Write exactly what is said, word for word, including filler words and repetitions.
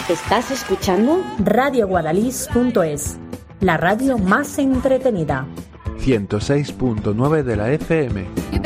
¿Estás escuchando? radio guadalís punto es, la radio más entretenida. ciento seis punto nueve de la F M.